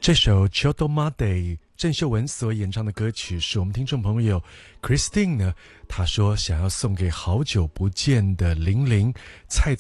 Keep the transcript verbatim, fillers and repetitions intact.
这首《Chiodo Made》郑秀文所演唱的歌曲，是我们听众朋友 Christine 呢，她说想要送给好久不见的玲玲蔡